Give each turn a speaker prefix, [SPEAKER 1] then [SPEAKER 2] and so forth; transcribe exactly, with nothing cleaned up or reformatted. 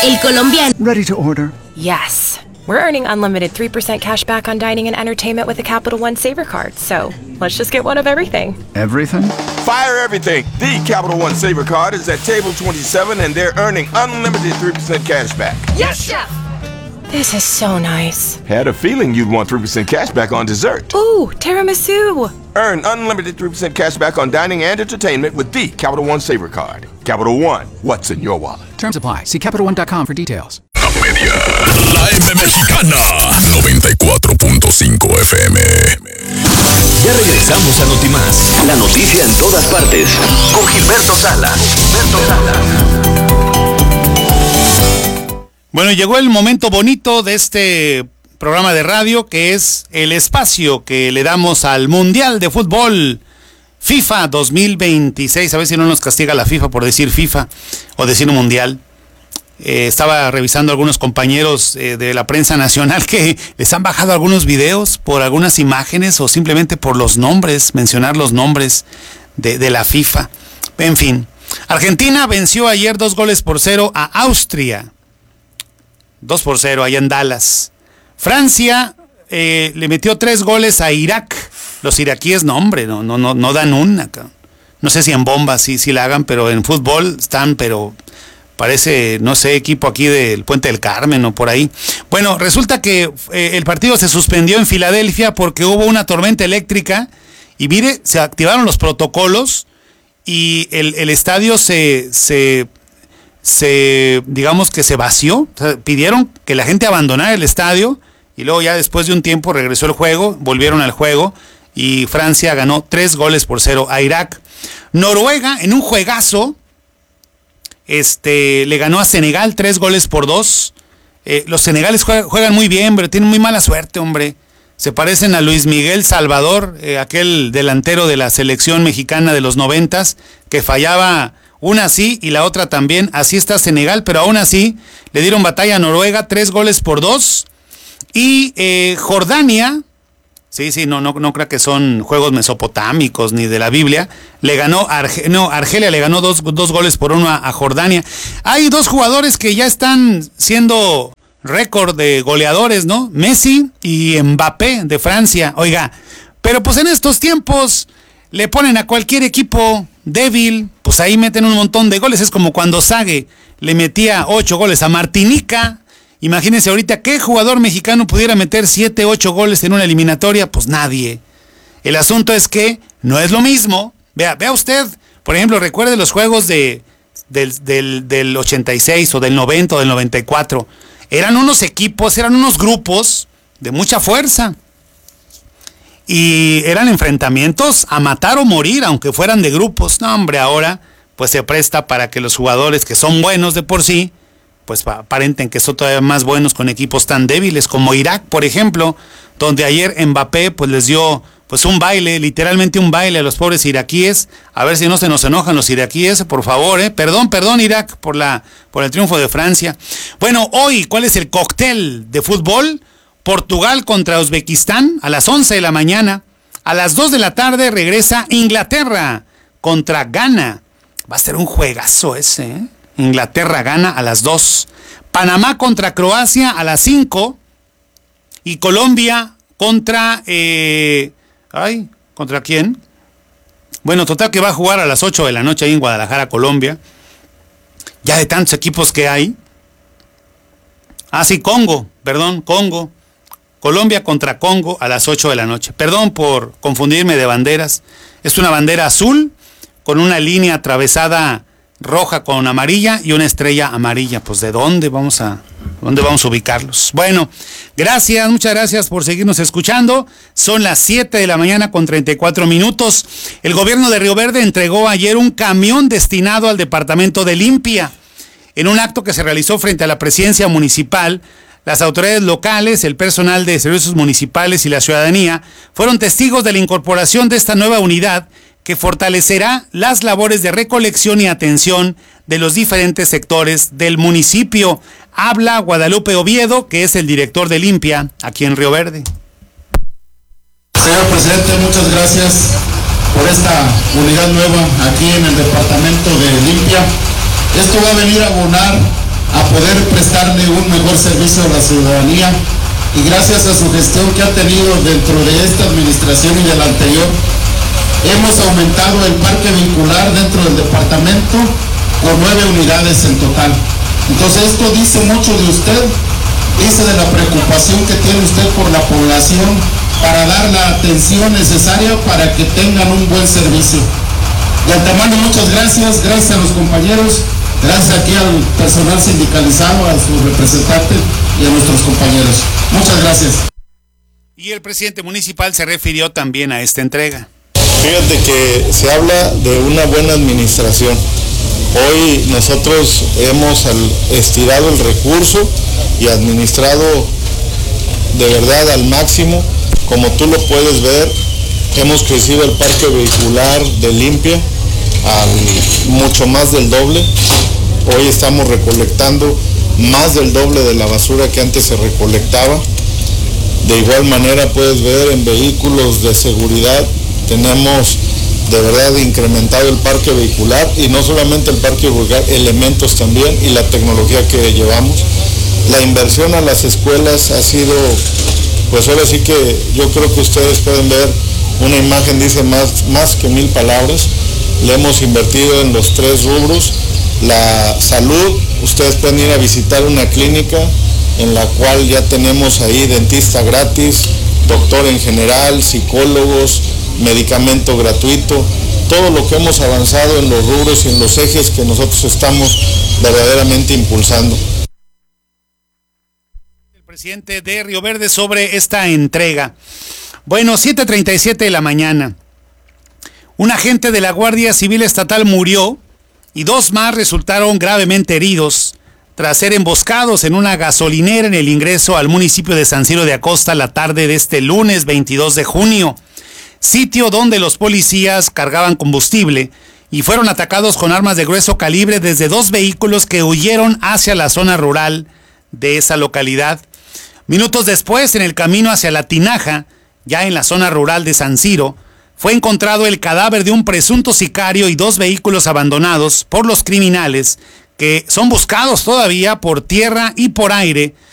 [SPEAKER 1] El colombiano.
[SPEAKER 2] Ready to order.
[SPEAKER 3] Yes. We're earning unlimited three percent cash back on dining and entertainment with the Capital One Saver Card. So, let's just get one of everything.
[SPEAKER 2] Everything?
[SPEAKER 4] Fire everything. The Capital One Saver Card is at table twenty-seven and they're earning unlimited three percent cash back.
[SPEAKER 3] Yes, Chef! This is so nice.
[SPEAKER 4] Had a feeling you'd want three percent cash back on dessert.
[SPEAKER 3] Ooh, tiramisu!
[SPEAKER 4] Earn unlimited three percent cash back on dining and entertainment with the Capital One Saver Card. Capital One, what's in your wallet?
[SPEAKER 5] Terms apply. See Capital One dot com for details.
[SPEAKER 6] La media, la M Mexicana, noventa y cuatro punto cinco F M.
[SPEAKER 7] Ya regresamos a Notimás, la noticia en todas partes, con Gilberto Salas. Gilberto Salas.
[SPEAKER 8] Bueno, llegó el momento bonito de este programa de radio, que es el espacio que le damos al Mundial de Fútbol FIFA dos mil veintiséis. A ver si no nos castiga la FIFA por decir FIFA o decir Mundial. Eh, estaba revisando algunos compañeros eh, de la prensa nacional que les han bajado algunos videos por algunas imágenes o simplemente por los nombres, mencionar los nombres de, de la FIFA. En fin, Argentina venció ayer dos goles por cero a Austria. Dos por cero allá en Dallas. Francia eh, le metió tres goles a Irak. Los iraquíes, no hombre, no, no, no, no dan una. No sé si en bombas sí, sí la hagan, pero en fútbol están, pero parece, no sé, equipo aquí del Puente del Carmen o por ahí. Bueno, resulta que eh, el partido se suspendió en Filadelfia porque hubo una tormenta eléctrica y mire, se activaron los protocolos y el, el estadio se... se se, digamos que se vació, o sea, pidieron que la gente abandonara el estadio y luego ya después de un tiempo regresó el juego, volvieron al juego y Francia ganó tres goles por cero a Irak. Noruega en un juegazo este, le ganó a Senegal tres goles por dos. Eh, los senegales juegan, juegan muy bien, pero tienen muy mala suerte, hombre. Se parecen a Luis Miguel Salvador, eh, aquel delantero de la selección mexicana de los noventas que fallaba una sí y la otra también. Así está Senegal, pero aún así le dieron batalla a Noruega, tres goles por dos. Y eh, Jordania, sí, sí, no, no, no creo que son juegos mesopotámicos ni de la Biblia, le ganó, Arge- no, Argelia le ganó dos, dos goles por uno a, a Jordania. Hay dos jugadores que ya están siendo récord de goleadores, ¿no? Messi y Mbappé de Francia, oiga, pero pues en estos tiempos le ponen a cualquier equipo débil, pues ahí meten un montón de goles. Es como cuando Sague le metía ocho goles a Martinica. Imagínense ahorita qué jugador mexicano pudiera meter siete, ocho goles en una eliminatoria. Pues nadie. El asunto es que no es lo mismo. Vea, vea usted, por ejemplo, recuerde los juegos de del, del, del ochenta y seis o del noventa o del noventa y cuatro. Eran unos equipos, eran unos grupos de mucha fuerza. Y eran enfrentamientos a matar o morir, aunque fueran de grupos. No, hombre, ahora pues se presta para que los jugadores que son buenos de por sí, pues aparenten que son todavía más buenos con equipos tan débiles como Irak, por ejemplo, donde ayer Mbappé pues les dio pues un baile, literalmente un baile a los pobres iraquíes. A ver si no se nos enojan los iraquíes, por favor, eh. Perdón, perdón Irak por la por el triunfo de Francia. Bueno, hoy, ¿cuál es el cóctel de fútbol? Portugal contra Uzbekistán a las once de la mañana. A las dos de la tarde regresa Inglaterra contra Ghana. Va a ser un juegazo ese, ¿eh? Inglaterra gana a las dos. Panamá contra Croacia a las cinco. Y Colombia contra... Eh, ay, ¿contra quién? Bueno, total que va a jugar a las ocho de la noche ahí en Guadalajara, Colombia. Ya de tantos equipos que hay. Ah, sí, Congo, perdón, Congo. Colombia contra Congo a las ocho de la noche. Perdón por confundirme de banderas. Es una bandera azul con una línea atravesada roja con amarilla y una estrella amarilla. Pues ¿de dónde vamos a, dónde vamos a ubicarlos? Bueno, gracias, muchas gracias por seguirnos escuchando. Son las siete de la mañana con treinta y cuatro minutos. El gobierno de Río Verde entregó ayer un camión destinado al departamento de Limpia. En un acto que se realizó frente a la presidencia municipal, las autoridades locales, el personal de servicios municipales y la ciudadanía fueron testigos de la incorporación de esta nueva unidad que fortalecerá las labores de recolección y atención de los diferentes sectores del municipio. Habla Guadalupe Oviedo, que es el director de Limpia aquí en Río Verde.
[SPEAKER 9] Señor presidente, muchas gracias por esta unidad nueva aquí en el departamento de Limpia. Esto va a venir a abonar a poder prestarle un mejor servicio a la ciudadanía, y gracias a su gestión que ha tenido dentro de esta administración y de la anterior, hemos aumentado el parque vehicular dentro del departamento con nueve unidades en total. Entonces esto dice mucho de usted, dice de la preocupación que tiene usted por la población para dar la atención necesaria para que tengan un buen servicio. De antemano, muchas gracias, gracias a los compañeros, gracias aquí al personal sindicalizado, a sus representantes y a nuestros compañeros. Muchas gracias.
[SPEAKER 8] Y el presidente municipal se refirió también a esta entrega.
[SPEAKER 1] Fíjate que se habla de una buena administración. Hoy nosotros hemos estirado el recurso y administrado de verdad al máximo. Como tú lo puedes ver, hemos crecido el parque vehicular de limpia al mucho más del doble. Hoy estamos recolectando más del doble de la basura que antes se recolectaba. De igual manera puedes ver en vehículos de seguridad, tenemos de verdad incrementado el parque vehicular, y no solamente el parque vehicular, elementos también, y la tecnología que llevamos. La inversión a las escuelas ha sido, pues ahora sí que yo creo que ustedes pueden ver una imagen, dice más, más que mil palabras. Le hemos invertido en los tres rubros. La salud, ustedes pueden ir a visitar una clínica en la cual ya tenemos ahí dentista gratis, doctor en general, psicólogos, medicamento gratuito, todo lo que hemos avanzado en los rubros y en los ejes que nosotros estamos verdaderamente impulsando.
[SPEAKER 8] El presidente de Río Verde sobre esta entrega. Bueno, siete treinta y siete de la mañana. Un agente de la Guardia Civil Estatal murió y dos más resultaron gravemente heridos tras ser emboscados en una gasolinera en el ingreso al municipio de San Ciro de Acosta la tarde de este lunes veintidós de junio. Sitio donde los policías cargaban combustible y fueron atacados con armas de grueso calibre desde dos vehículos que huyeron hacia la zona rural de esa localidad. Minutos después, en el camino hacia La Tinaja, ya en la zona rural de San Ciro, fue encontrado el cadáver de un presunto sicario y dos vehículos abandonados por los criminales que son buscados todavía por tierra y por aire